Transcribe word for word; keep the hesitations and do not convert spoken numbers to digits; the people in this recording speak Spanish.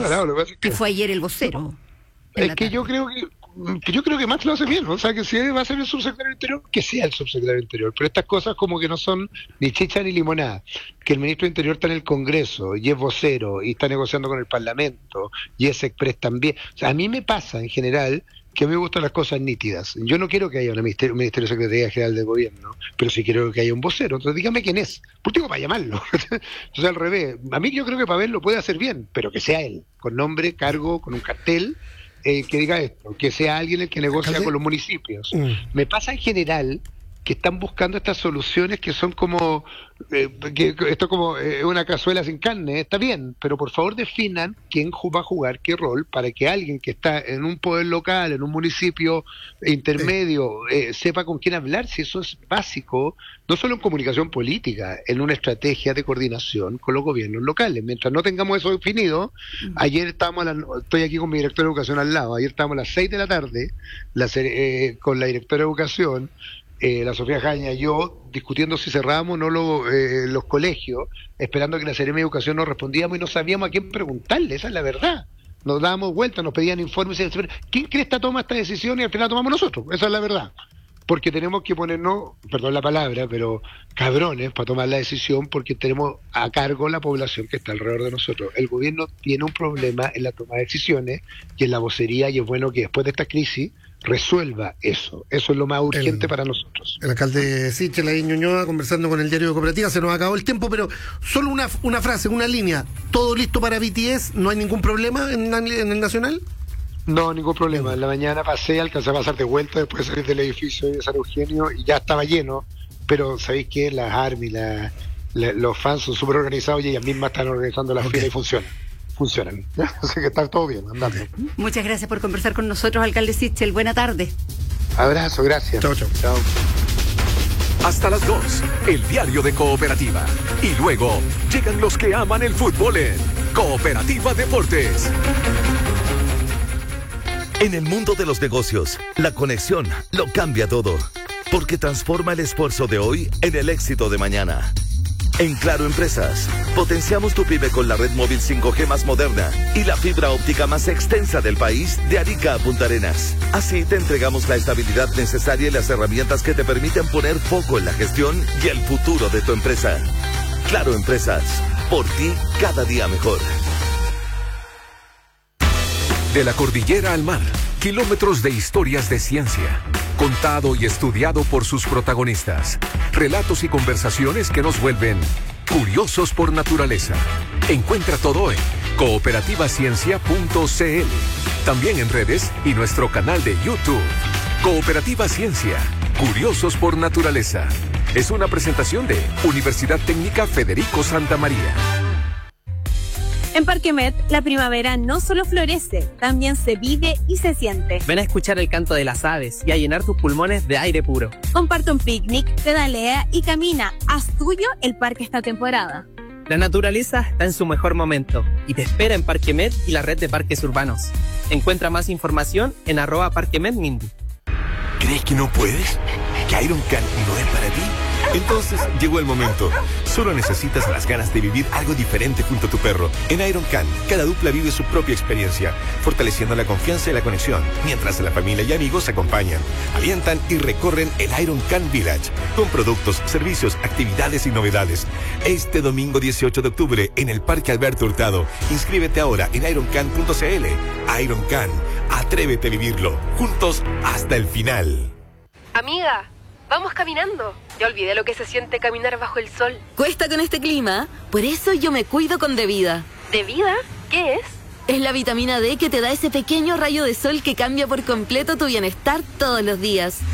parado. Lo que pasa es que que fue ayer el vocero. Es que yo creo que, que yo creo que Max lo hace bien, ¿no? O sea, que si va a ser el subsecretario del Interior, que sea el subsecretario del Interior. Pero estas cosas como que no son ni chicha ni limonada. Que el ministro del Interior está en el Congreso, y es vocero, y está negociando con el Parlamento, y es express también. O sea, a mí me pasa, en general, que a mí me gustan las cosas nítidas. Yo no quiero que haya un ministerio, un ministerio de Secretaría General del Gobierno, pero sí quiero que haya un vocero. Entonces dígame quién es. Por último, para llamarlo. Entonces, al revés. A mí yo creo que Pavel lo puede hacer bien, pero que sea él, con nombre, cargo, con un cartel, Eh, que diga esto, que sea alguien el que negocia ¿Alcalde? Con los municipios. Mm. Me pasa en general que están buscando estas soluciones que son como, eh, que esto como eh, una cazuela sin carne, está bien, pero por favor definan quién va a jugar qué rol para que alguien que está en un poder local, en un municipio intermedio, eh, sepa con quién hablar, si eso es básico, no solo en comunicación política, en una estrategia de coordinación con los gobiernos locales. Mientras no tengamos eso definido, ayer estábamos, a la, estoy aquí con mi director de educación al lado, ayer estábamos a las seis de la tarde la, eh, con la directora de educación, Eh, la Sofía Jaña y yo, discutiendo si cerrábamos o no lo, eh, los colegios, esperando que la Seremi de Educación nos respondiéramos y no sabíamos a quién preguntarle, esa es la verdad. Nos dábamos vueltas, nos pedían informes, y decían, ¿quién crees que toma esta decisión? Y al final tomamos nosotros, esa es la verdad. Porque tenemos que ponernos, perdón la palabra, pero cabrones para tomar la decisión, porque tenemos a cargo la población que está alrededor de nosotros. El gobierno tiene un problema en la toma de decisiones y en la vocería, y es bueno que después de esta crisis resuelva eso. Eso es lo más urgente el, para nosotros. El alcalde Sichel ahí en Ñuñoa, conversando con el diario de Cooperativa. Se nos acabó el tiempo, pero solo una, una frase, una línea. ¿Todo listo para B T S? ¿No hay ningún problema en, en el Nacional? No, ningún problema. En la mañana pasé, alcancé a pasar de vuelta después de salir del edificio de San Eugenio y ya estaba lleno. Pero ¿sabéis qué? Las ARMY, la, la, los fans son súper organizados y ellas mismas están organizando la okay. fila y funcionan. funcionan. Así que está todo bien, andando. Muchas gracias por conversar con nosotros, alcalde Sichel. Buena tarde. Abrazo, gracias. Chao, chao. Chao. Hasta las dos, el diario de Cooperativa. Y luego llegan los que aman el fútbol en Cooperativa Deportes. En el mundo de los negocios, la conexión lo cambia todo, porque transforma el esfuerzo de hoy en el éxito de mañana. En Claro Empresas, potenciamos tu pyme con la red móvil cinco G más moderna y la fibra óptica más extensa del país, de Arica a Punta Arenas. Así te entregamos la estabilidad necesaria y las herramientas que te permiten poner foco en la gestión y el futuro de tu empresa. Claro Empresas, por ti cada día mejor. De la cordillera al mar, kilómetros de historias de ciencia, contado y estudiado por sus protagonistas. Relatos y conversaciones que nos vuelven curiosos por naturaleza. Encuentra todo en cooperativa ciencia punto c l. También en redes y nuestro canal de YouTube. Cooperativa Ciencia, curiosos por naturaleza. Es una presentación de Universidad Técnica Federico Santa María. En Parque Met, la primavera no solo florece, también se vive y se siente. Ven a escuchar el canto de las aves y a llenar tus pulmones de aire puro. Comparte un picnic, pedalea y camina. Haz tuyo el parque esta temporada. La naturaleza está en su mejor momento y te espera en Parque Met y la red de parques urbanos. Encuentra más información en arroba Parque Met Mindy. ¿Crees que no puedes? ¿Que Iron Can no es para ti? Entonces llegó el momento. Solo necesitas las ganas de vivir algo diferente junto a tu perro. En Iron Can, cada dupla vive su propia experiencia, fortaleciendo la confianza y la conexión, mientras la familia y amigos se acompañan, alientan y recorren el Iron Can Village, con productos, servicios, actividades y novedades. Este domingo dieciocho de octubre, en el Parque Alberto Hurtado. Inscríbete ahora en iron can punto c l. Iron Can, atrévete a vivirlo, juntos hasta el final. Amiga, vamos caminando. Ya olvidé lo que se siente caminar bajo el sol. Cuesta con este clima, por eso yo me cuido con Devida. ¿Devida? ¿Qué es? Es la vitamina D que te da ese pequeño rayo de sol que cambia por completo tu bienestar todos los días.